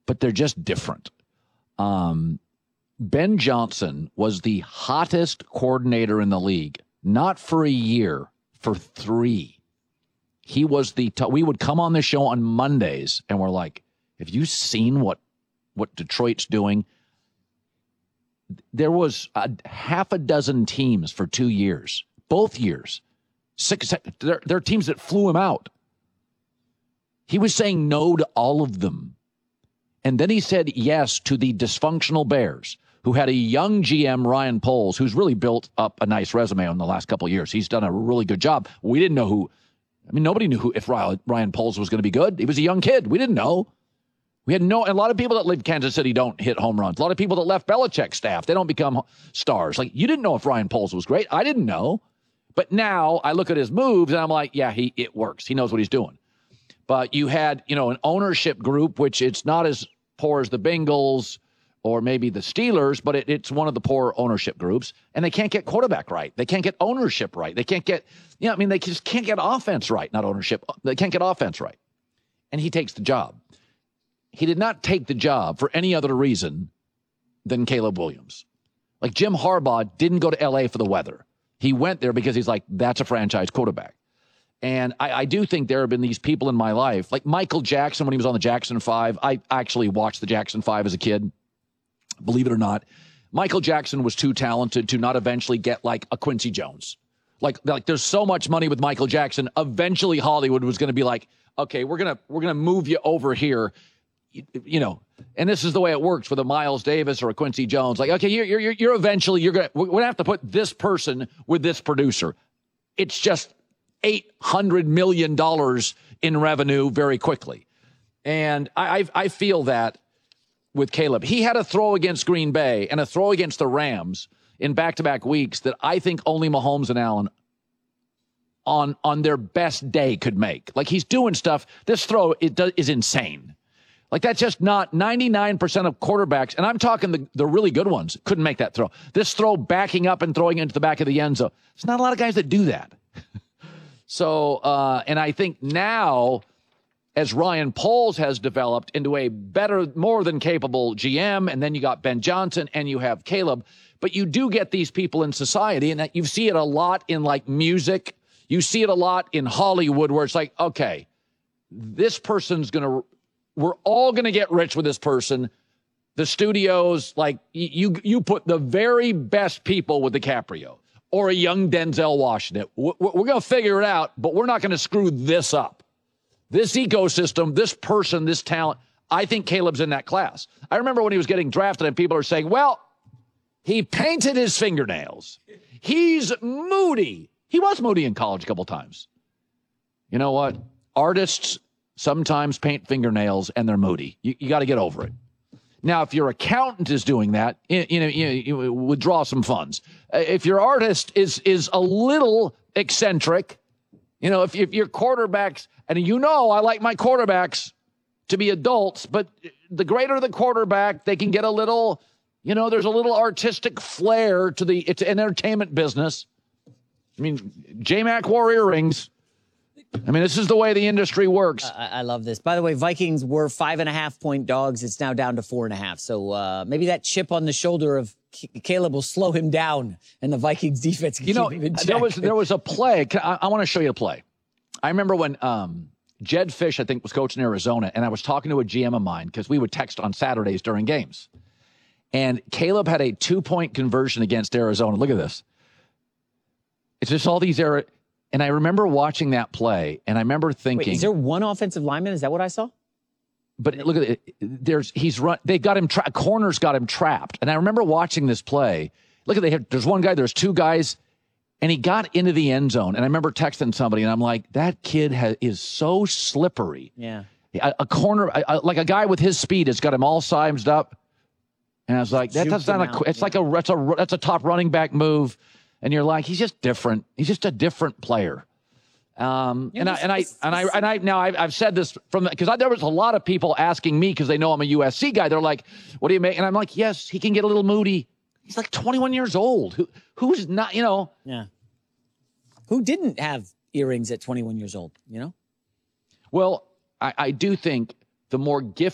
but they're just different. Ben Johnson was the hottest coordinator in the league, not for a year, for 3. He was we would come on the show on Mondays, and we're like, have you seen what Detroit's doing? There was half a dozen teams for 2 years, both years. 6. There are teams that flew him out. He was saying no to all of them. And then he said yes to the dysfunctional Bears, who had a young GM, Ryan Poles, who's really built up a nice resume in the last couple of years. He's done a really good job. We didn't know nobody knew if Ryan Poles was going to be good. He was a young kid. We didn't know. We had a lot of people that live in Kansas City don't hit home runs. A lot of people that left Belichick's staff, they don't become stars. Like, you didn't know if Ryan Poles was great. I didn't know. But now I look at his moves and I'm like, yeah, it works. He knows what he's doing. But you had, an ownership group, which it's not as poor as the Bengals or maybe the Steelers, but it's one of the poor ownership groups. And they can't get quarterback right. They can't get ownership right. They can't get, they just can't get offense right, not ownership. They can't get offense right. And he takes the job. He did not take the job for any other reason than Caleb Williams. Like, Jim Harbaugh didn't go to L.A. for the weather. He went there because he's like, that's a franchise quarterback. And I do think there have been these people in my life, like Michael Jackson when he was on the Jackson 5. I actually watched the Jackson 5 as a kid, believe it or not. Michael Jackson was too talented to not eventually get like a Quincy Jones. Like there's so much money with Michael Jackson. Eventually Hollywood was going to be like, okay, we're going to move you over here. And this is the way it works with a Miles Davis or a Quincy Jones. Like, okay, you're eventually we're going to have to put this person with this producer. It's just $800 million in revenue very quickly. And I feel that with Caleb. He had a throw against Green Bay and a throw against the Rams in back-to-back weeks that I think only Mahomes and Allen on their best day could make. Like, he's doing stuff. This throw is insane. Like, that's just not 99% of quarterbacks, and I'm talking the really good ones, couldn't make that throw. This throw backing up and throwing into the back of the end zone. There's not a lot of guys that do that. So, and I think now, as Ryan Poles has developed into a better, more than capable GM, and then you got Ben Johnson and you have Caleb, but you do get these people in society, and you see it a lot in, like, music. You see it a lot in Hollywood where it's like, okay, this person's we're all going to get rich with this person. The studios, like, you put the very best people with DiCaprio or a young Denzel Washington. We're going to figure it out, but we're not going to screw this up. This ecosystem, this person, this talent, I think Caleb's in that class. I remember when he was getting drafted and people are saying, well, he painted his fingernails. He's moody. He was moody in college a couple times. You know what? Artists sometimes paint fingernails and they're moody. You got to get over it. Now, if your accountant is doing that, you withdraw some funds. If your artist is a little eccentric, if your quarterbacks, and I like my quarterbacks to be adults, but the greater the quarterback, they can get a little, there's a little artistic flair to it's an entertainment business. I mean, J-Mac wore earrings. I mean, this is the way the industry works. I love this. By the way, Vikings were 5.5-point dogs. It's now down to 4.5. So maybe that chip on the shoulder of Caleb will slow him down, and the Vikings defense can keep him in check. There was a play. I want to show you a play. I remember when Jed Fish, I think, was coaching Arizona, and I was talking to a GM of mine because we would text on Saturdays during games. And Caleb had a 2-point conversion against Arizona. Look at this. It's just all these errors. And I remember watching that play, and I remember thinking, wait, is there one offensive lineman? Is that what I saw? But look at it. He's run. They got him. Corners got him trapped. And I remember watching this play. Look at there's one guy. There's two guys, and he got into the end zone. And I remember texting somebody, and I'm like, that kid is so slippery. Yeah. A corner, like a guy with his speed, has got him all sized up. And I was like, that's a top running back move. And you're like, he's just different. He's just a different player. I've said this because there was a lot of people asking me because they know I'm a USC guy. They're like, what do you make? And I'm like, yes, he can get a little moody. He's like 21 years old. Who's not, Yeah. Who didn't have earrings at 21 years old, Well, I do think the more gifted